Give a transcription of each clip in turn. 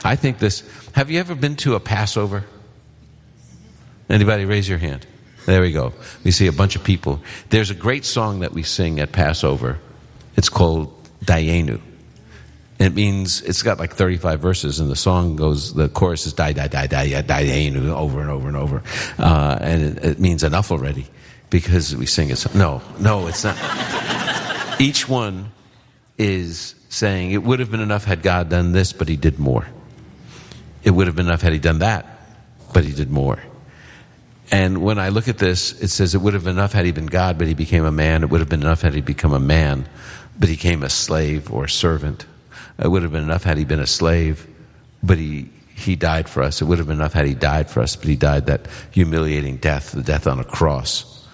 I think this, have you ever been to a Passover? Anybody raise your hand? There we go. We see a bunch of people. There's a great song that we sing at Passover. It's called Dayenu. It means, it's got like 35 verses, and the song goes, the chorus is Dayenu, over and over and over. And it means enough already, because we sing it. No, it's not. Each one is saying, it would have been enough had God done this, but he did more. It would have been enough had he done that, but he did more. And when I look at this, it says it would have been enough had he been God, but he became a man. It would have been enough had he become a man, but he became a slave or a servant. It would have been enough had he been a slave, but he died for us. It would have been enough had he died for us, but he died that humiliating death, the death on a cross.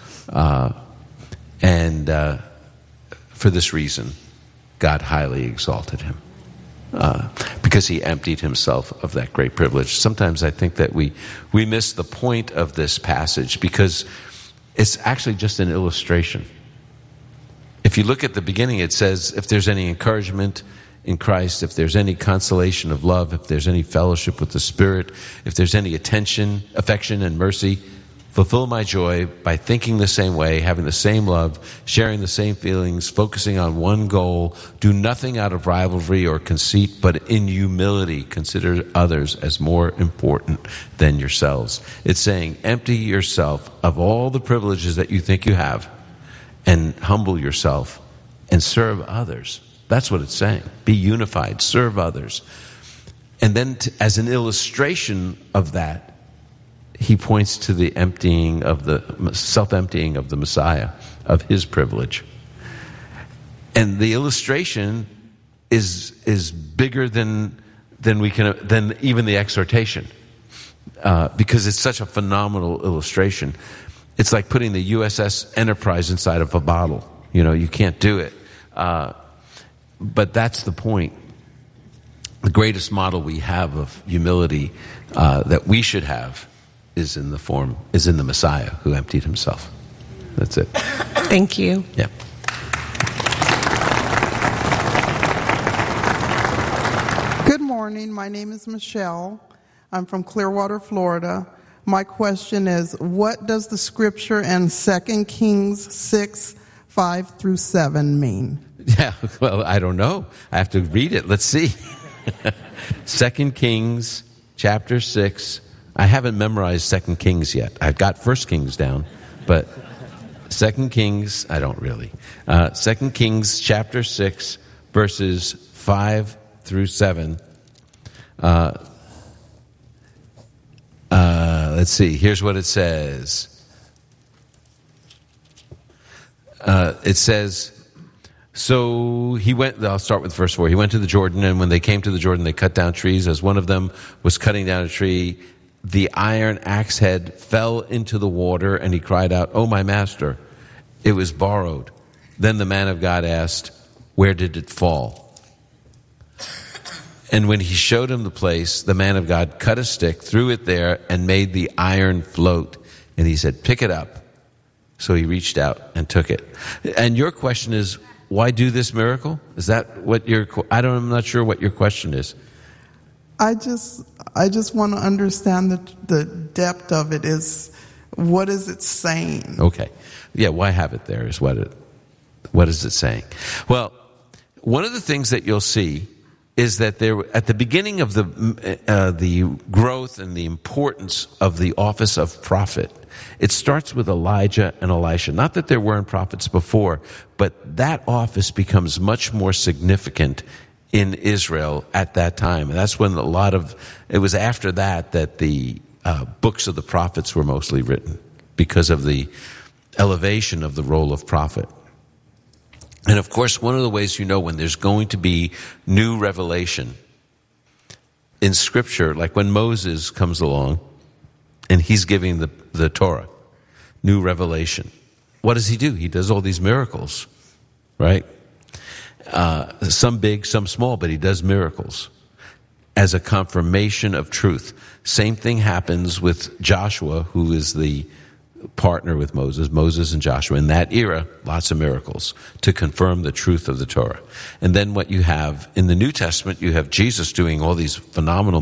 And for this reason, God highly exalted him. Because he emptied himself of that great privilege. Sometimes I think that we miss the point of this passage, because it's actually just an illustration. If you look at the beginning, it says, if there's any encouragement in Christ, if there's any consolation of love, if there's any fellowship with the Spirit, if there's any attention, affection, and mercy, fulfill my joy by thinking the same way, having the same love, sharing the same feelings, focusing on one goal. Do nothing out of rivalry or conceit, but in humility consider others as more important than yourselves. It's saying, empty yourself of all the privileges that you think you have and humble yourself and serve others. That's what it's saying. Be unified, serve others. And then as an illustration of that, he points to the self-emptying of the Messiah, of his privilege. And the illustration is bigger than even the exhortation, because it's such a phenomenal illustration. It's like putting the USS Enterprise inside of a bottle. You can't do it. But that's the point. The greatest model we have of humility that we should have is in the Messiah who emptied himself. That's it. Thank you. Yeah. Good morning. My name is Michelle. I'm from Clearwater, Florida. My question is, what does the scripture in 2 Kings 6:5-7 mean? Yeah, well, I don't know. I have to read it. Let's see. 2 Kings chapter 6. I haven't memorized 2 Kings yet. I've got 1 Kings down, but 2 Kings, I don't really. 2 Kings chapter 6, verses 5-7. Let's see. Here's what it says. It says, so he went, I'll start with verse 4. He went to the Jordan, and when they came to the Jordan, they cut down trees. As one of them was cutting down a tree, the iron axe head fell into the water, and he cried out, "Oh, my master, it was borrowed." Then the man of God asked, "Where did it fall?" And when he showed him the place, the man of God cut a stick, threw it there, and made the iron float. And he said, "Pick it up." So he reached out and took it. And your question is, why do this miracle? Is that what I'm not sure what your question is. I just want to understand the depth of it. What is it saying? Okay. Yeah, why have it there is what is it saying? Well, one of the things that you'll see is that there, at the beginning of the growth and the importance of the office of prophet, it starts with Elijah and Elisha. Not that there weren't prophets before, but that office becomes much more significant in Israel at that time. And that's when it was after that the books of the prophets were mostly written, because of the elevation of the role of prophet. And of course, one of the ways you know when there's going to be new revelation in Scripture, like when Moses comes along and he's giving the Torah, new revelation. What does he do? He does all these miracles, right? Some big, some small, but he does miracles as a confirmation of truth. Same thing happens with Joshua, who is the partner with Moses and Joshua. In that era, lots of miracles to confirm the truth of the Torah. And then what you have in the New Testament, you have Jesus doing all these phenomenal